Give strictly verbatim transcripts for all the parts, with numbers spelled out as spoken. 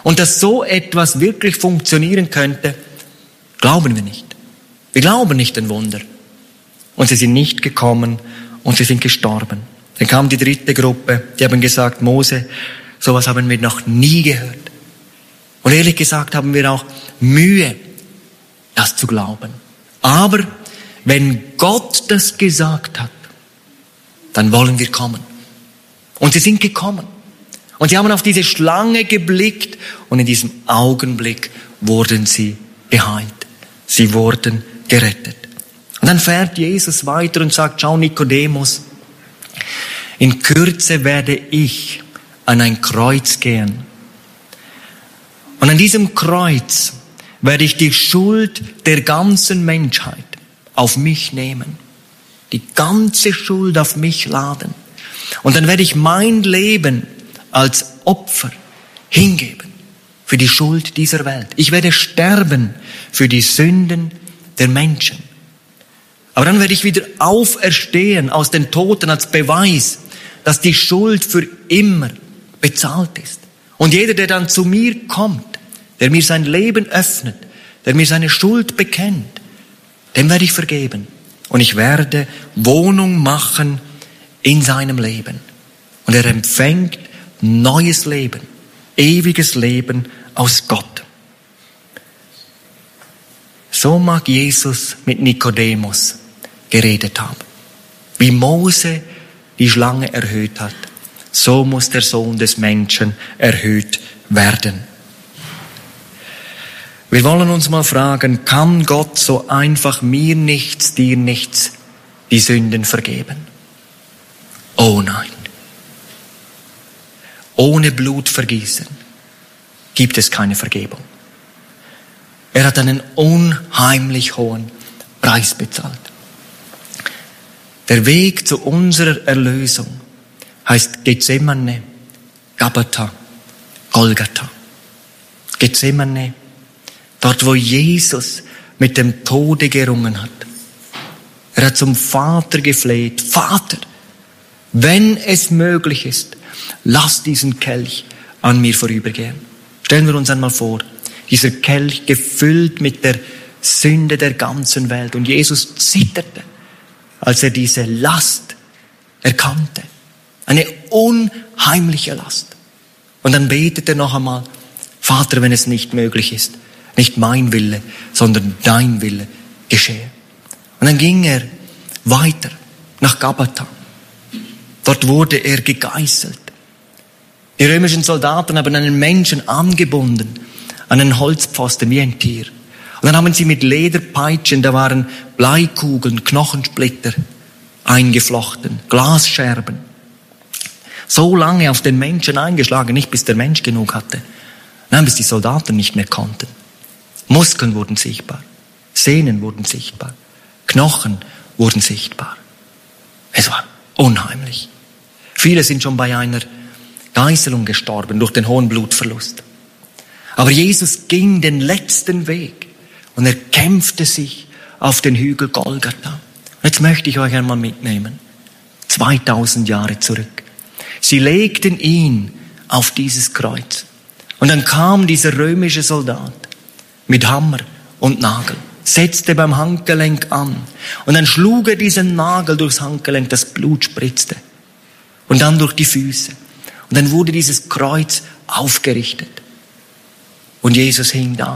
Und dass so etwas wirklich funktionieren könnte, glauben wir nicht. Wir glauben nicht an Wunder. Und sie sind nicht gekommen und sie sind gestorben. Dann kam die dritte Gruppe, die haben gesagt, Mose, sowas haben wir noch nie gehört. Und ehrlich gesagt haben wir auch Mühe, das zu glauben. Aber wenn Gott das gesagt hat, dann wollen wir kommen. Und sie sind gekommen. Und sie haben auf diese Schlange geblickt und in diesem Augenblick wurden sie geheilt. Sie wurden gerettet. Und dann fährt Jesus weiter und sagt, schau Nikodemus, in Kürze werde ich an ein Kreuz gehen. Und an diesem Kreuz werde ich die Schuld der ganzen Menschheit auf mich nehmen. Die ganze Schuld auf mich laden. Und dann werde ich mein Leben als Opfer hingeben für die Schuld dieser Welt. Ich werde sterben für die Sünden der Menschen. Aber dann werde ich wieder auferstehen aus den Toten als Beweis, dass die Schuld für immer bezahlt ist. Und jeder, der dann zu mir kommt, der mir sein Leben öffnet, der mir seine Schuld bekennt, dem werde ich vergeben. Und ich werde Wohnung machen in seinem Leben. Und er empfängt neues Leben, ewiges Leben aus Gott. So mag Jesus mit Nikodemus geredet haben. Wie Mose die Schlange erhöht hat, so muss der Sohn des Menschen erhöht werden. Wir wollen uns mal fragen, kann Gott so einfach mir nichts, dir nichts, die Sünden vergeben? Oh nein. Ohne Blutvergießen gibt es keine Vergebung. Er hat einen unheimlich hohen Preis bezahlt. Der Weg zu unserer Erlösung heißt Gethsemane, Gabbatha, Golgatha. Gethsemane, dort wo Jesus mit dem Tode gerungen hat. Er hat zum Vater gefleht, Vater, wenn es möglich ist, lass diesen Kelch an mir vorübergehen. Stellen wir uns einmal vor, dieser Kelch gefüllt mit der Sünde der ganzen Welt. Und Jesus zitterte, als er diese Last erkannte. Eine unheimliche Last. Und dann betete er noch einmal, Vater, wenn es nicht möglich ist, nicht mein Wille, sondern dein Wille geschehe. Und dann ging er weiter nach Gabbatha. Dort wurde er gegeißelt. Die römischen Soldaten haben einen Menschen angebunden an einen Holzpfosten wie ein Tier. Und dann haben sie mit Lederpeitschen, da waren Bleikugeln, Knochensplitter eingeflochten, Glasscherben. So lange auf den Menschen eingeschlagen, nicht bis der Mensch genug hatte. Nein, bis die Soldaten nicht mehr konnten. Muskeln wurden sichtbar, Sehnen wurden sichtbar, Knochen wurden sichtbar. Es war unheimlich. Viele sind schon bei einer Geißelung gestorben durch den hohen Blutverlust. Aber Jesus ging den letzten Weg und er kämpfte sich auf den Hügel Golgatha. Jetzt möchte ich euch einmal mitnehmen. zweitausend Jahre zurück. Sie legten ihn auf dieses Kreuz. Und dann kam dieser römische Soldat mit Hammer und Nagel, setzte beim Handgelenk an. Und dann schlug er diesen Nagel durchs Handgelenk, das Blut spritzte. Und dann durch die Füße. Und dann wurde dieses Kreuz aufgerichtet. Und Jesus hing da.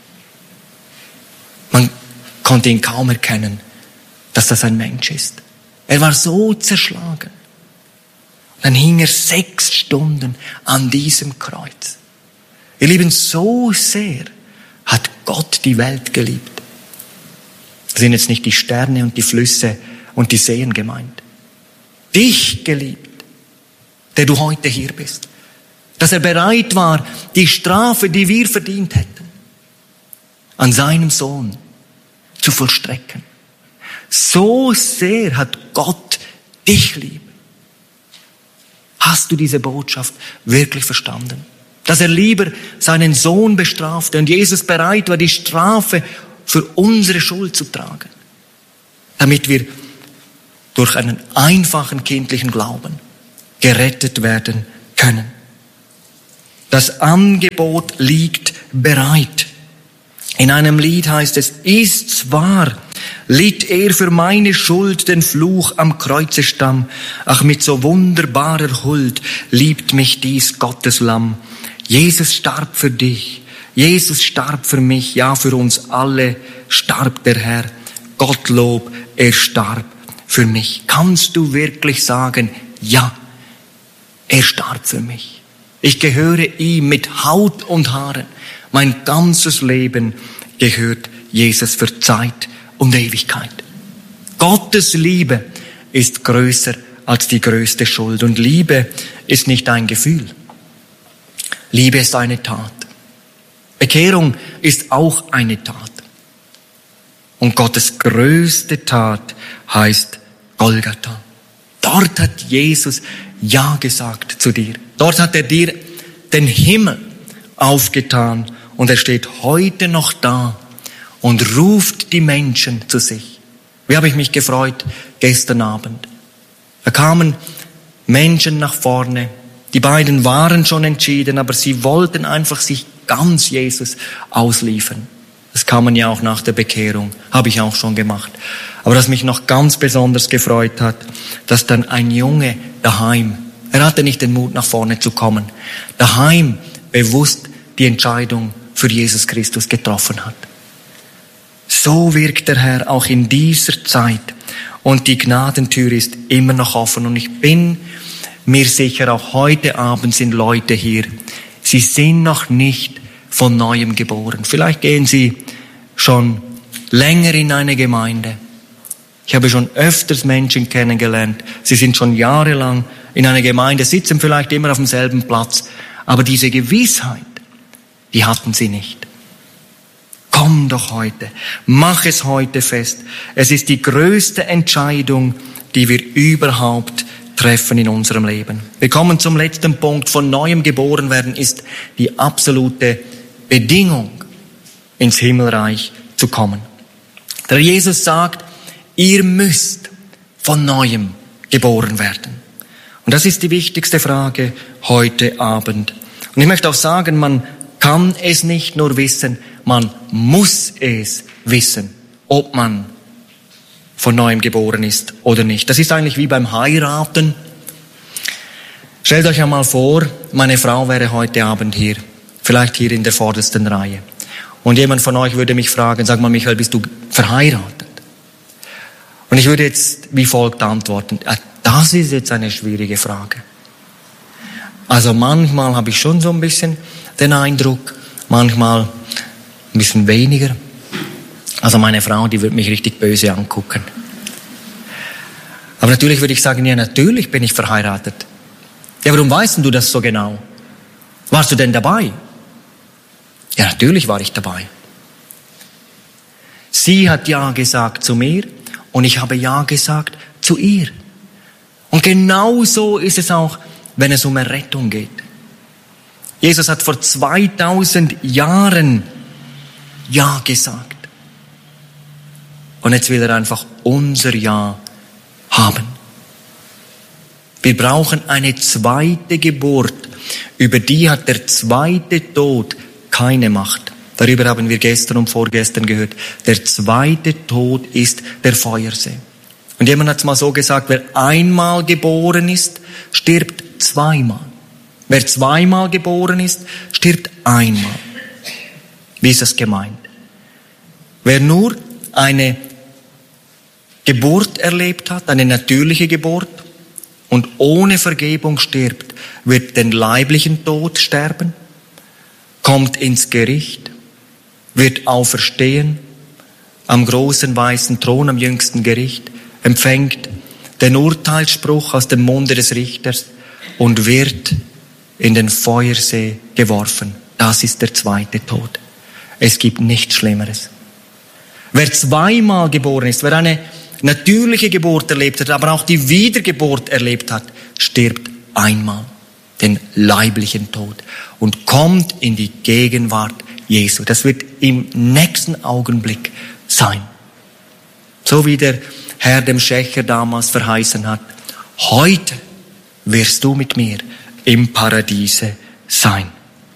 Man konnte ihn kaum erkennen, dass das ein Mensch ist. Er war so zerschlagen. Und dann hing er sechs Stunden an diesem Kreuz. Ihr Lieben, so sehr hat Gott die Welt geliebt. Das sind jetzt nicht die Sterne und die Flüsse und die Seen gemeint. Dich geliebt, der du heute hier bist. Dass er bereit war, die Strafe, die wir verdient hätten, an seinem Sohn zu vollstrecken. So sehr hat Gott dich lieb. Hast du diese Botschaft wirklich verstanden? Dass er lieber seinen Sohn bestrafte und Jesus bereit war, die Strafe für unsere Schuld zu tragen, damit wir durch einen einfachen kindlichen Glauben gerettet werden können. Das Angebot liegt bereit. In einem Lied heißt es, ist's wahr, litt er für meine Schuld den Fluch am Kreuzestamm. Ach, mit so wunderbarer Huld liebt mich dies Gottes Lamm. Jesus starb für dich, Jesus starb für mich, ja für uns alle starb der Herr. Gottlob, er starb für mich. Kannst du wirklich sagen, ja, er starb für mich. Ich gehöre ihm mit Haut und Haaren. Mein ganzes Leben gehört Jesus für Zeit und Ewigkeit. Gottes Liebe ist größer als die größte Schuld. Und Liebe ist nicht ein Gefühl. Liebe ist eine Tat. Bekehrung ist auch eine Tat. Und Gottes größte Tat heißt Golgatha. Dort hat Jesus Ja gesagt zu dir. Dort hat er dir den Himmel aufgetan und er steht heute noch da und ruft die Menschen zu sich. Wie habe ich mich gefreut gestern Abend. Da kamen Menschen nach vorne. Die beiden waren schon entschieden, aber sie wollten einfach sich ganz Jesus ausliefern. Das kann man ja auch nach der Bekehrung, habe ich auch schon gemacht. Aber was mich noch ganz besonders gefreut hat, dass dann ein Junge daheim, er hatte nicht den Mut nach vorne zu kommen, daheim bewusst die Entscheidung für Jesus Christus getroffen hat. So wirkt der Herr auch in dieser Zeit und die Gnadentür ist immer noch offen und ich bin mir sicher, auch heute Abend sind Leute hier, sie sind noch nicht von Neuem geboren. Vielleicht gehen sie schon länger in eine Gemeinde. Ich habe schon öfters Menschen kennengelernt, sie sind schon jahrelang in einer Gemeinde, sitzen vielleicht immer auf demselben Platz, aber diese Gewissheit, die hatten sie nicht. Komm doch heute, mach es heute fest. Es ist die größte Entscheidung, die wir überhaupt treffen in unserem Leben. Wir kommen zum letzten Punkt. Von Neuem geboren werden ist die absolute Bedingung, ins Himmelreich zu kommen. Der Jesus sagt, ihr müsst von Neuem geboren werden. Und das ist die wichtigste Frage heute Abend. Und ich möchte auch sagen, man kann es nicht nur wissen, man muss es wissen, ob man von Neuem geboren ist oder nicht. Das ist eigentlich wie beim Heiraten. Stellt euch einmal vor, meine Frau wäre heute Abend hier, vielleicht hier in der vordersten Reihe. Und jemand von euch würde mich fragen, sag mal Michael, bist du verheiratet? Und ich würde jetzt wie folgt antworten, das ist jetzt eine schwierige Frage. Also manchmal habe ich schon so ein bisschen den Eindruck, manchmal ein bisschen weniger. Also meine Frau, die wird mich richtig böse angucken. Aber natürlich würde ich sagen, ja, natürlich bin ich verheiratet. Ja, warum weißt du das so genau? Warst du denn dabei? Ja, natürlich war ich dabei. Sie hat Ja gesagt zu mir und ich habe Ja gesagt zu ihr. Und genau so ist es auch, wenn es um Errettung geht. Jesus hat vor zweitausend Jahren Ja gesagt. Und jetzt will er einfach unser Ja haben. Wir brauchen eine zweite Geburt. Über die hat der zweite Tod keine Macht. Darüber haben wir gestern und vorgestern gehört. Der zweite Tod ist der Feuersee. Und jemand hat es mal so gesagt, wer einmal geboren ist, stirbt zweimal. Wer zweimal geboren ist, stirbt einmal. Wie ist das gemeint? Wer nur eine Geburt erlebt hat, eine natürliche Geburt, und ohne Vergebung stirbt, wird den leiblichen Tod sterben, kommt ins Gericht, wird auferstehen, am großen weißen Thron, am jüngsten Gericht, empfängt den Urteilsspruch aus dem Munde des Richters und wird in den Feuersee geworfen. Das ist der zweite Tod. Es gibt nichts Schlimmeres. Wer zweimal geboren ist, wer eine natürliche Geburt erlebt hat, aber auch die Wiedergeburt erlebt hat, stirbt einmal den leiblichen Tod und kommt in die Gegenwart Jesu. Das wird im nächsten Augenblick sein. So wie der Herr dem Schächer damals verheißen hat, heute wirst du mit mir im Paradiese sein.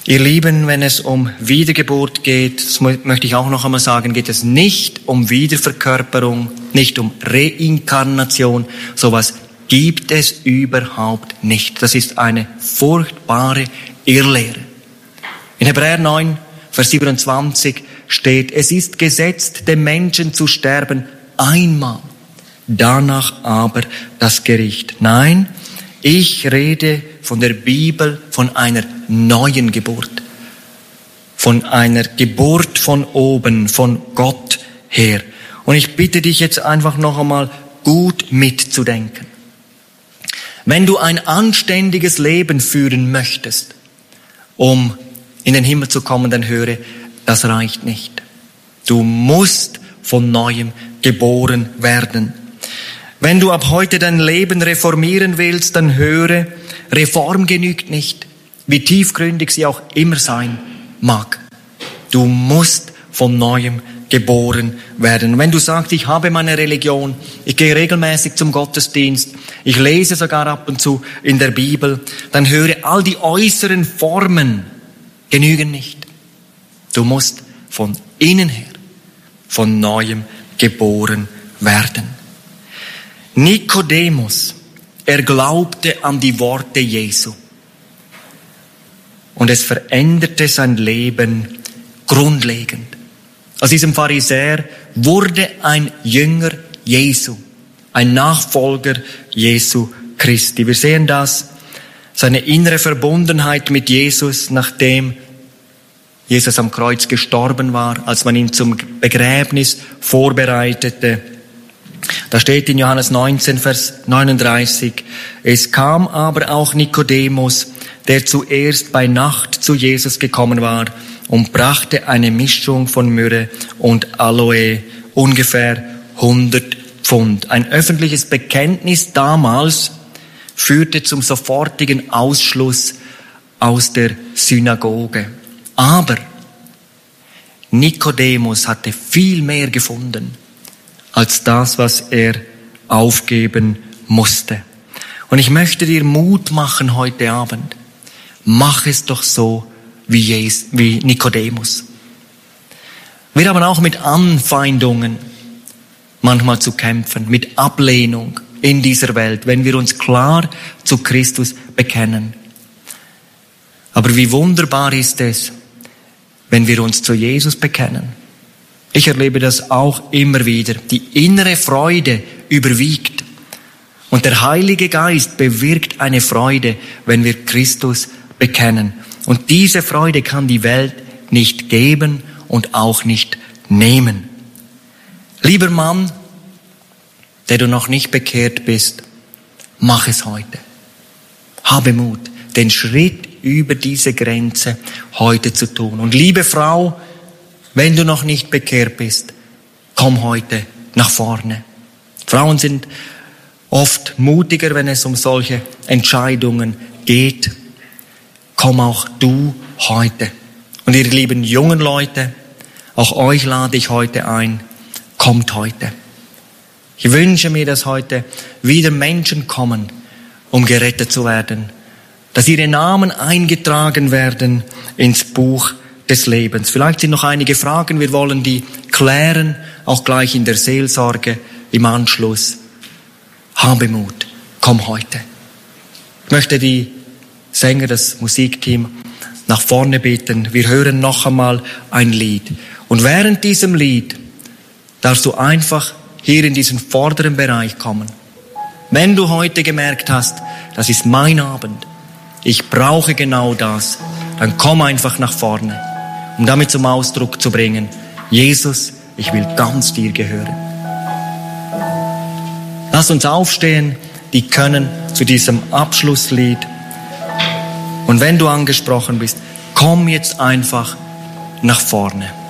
Ihr Lieben, wenn es um Wiedergeburt geht, das möchte ich auch noch einmal sagen, geht es nicht um Wiederverkörperung, nicht um Reinkarnation. Sowas gibt es überhaupt nicht. Das ist eine furchtbare Irrlehre. In Hebräer neun, Vers siebenundzwanzig steht, es ist gesetzt, dem Menschen zu sterben einmal, danach aber das Gericht. Nein, ich rede von der Bibel von einer neuen Geburt, von einer Geburt von oben, von Gott her. Und ich bitte dich jetzt einfach noch einmal gut mitzudenken. Wenn du ein anständiges Leben führen möchtest, um in den Himmel zu kommen, dann höre, das reicht nicht. Du musst von Neuem geboren werden. Wenn du ab heute dein Leben reformieren willst, dann höre, Reform genügt nicht, wie tiefgründig sie auch immer sein mag. Du musst von Neuem geboren werden. Und wenn du sagst, ich habe meine Religion, ich gehe regelmäßig zum Gottesdienst, ich lese sogar ab und zu in der Bibel, dann höre, all die äußeren Formen genügen nicht. Du musst von innen her, von Neuem geboren werden. Nikodemus, er glaubte an die Worte Jesu. Und es veränderte sein Leben grundlegend. Aus diesem Pharisäer wurde ein Jünger Jesu, ein Nachfolger Jesu Christi. Wir sehen das, seine innere Verbundenheit mit Jesus, nachdem Jesus am Kreuz gestorben war, als man ihn zum Begräbnis vorbereitete. Da steht in Johannes neunzehn, Vers neununddreißig, es kam aber auch Nikodemus, der zuerst bei Nacht zu Jesus gekommen war und brachte eine Mischung von Myrrhe und Aloe, ungefähr hundert Pfund. Ein öffentliches Bekenntnis damals führte zum sofortigen Ausschluss aus der Synagoge. Aber Nikodemus hatte viel mehr gefunden als das, was er aufgeben musste. Und ich möchte dir Mut machen heute Abend. Mach es doch so wie, Jesus, wie Nikodemus. Wir haben auch mit Anfeindungen manchmal zu kämpfen, mit Ablehnung in dieser Welt, wenn wir uns klar zu Christus bekennen. Aber wie wunderbar ist es, wenn wir uns zu Jesus bekennen. Ich erlebe das auch immer wieder. Die innere Freude überwiegt. Und der Heilige Geist bewirkt eine Freude, wenn wir Christus bekennen. Und diese Freude kann die Welt nicht geben und auch nicht nehmen. Lieber Mann, der du noch nicht bekehrt bist, mach es heute. Habe Mut, den Schritt über diese Grenze heute zu tun. Und liebe Frau, wenn du noch nicht bekehrt bist, komm heute nach vorne. Frauen sind oft mutiger, wenn es um solche Entscheidungen geht. Komm auch du heute. Und ihr lieben jungen Leute, auch euch lade ich heute ein, kommt heute. Ich wünsche mir, dass heute wieder Menschen kommen, um gerettet zu werden, dass ihre Namen eingetragen werden ins Buch des Lebens. Vielleicht sind noch einige Fragen, wir wollen die klären, auch gleich in der Seelsorge im Anschluss. Habe Mut, komm heute. Ich möchte die Sänger, das Musikteam nach vorne bitten. Wir hören noch einmal ein Lied. Und während diesem Lied darfst du einfach hier in diesen vorderen Bereich kommen. Wenn du heute gemerkt hast, das ist mein Abend, ich brauche genau das, dann komm einfach nach vorne, um damit zum Ausdruck zu bringen, Jesus, ich will ganz dir gehören. Lass uns aufstehen, die können zu diesem Abschlusslied. Und wenn du angesprochen bist, komm jetzt einfach nach vorne.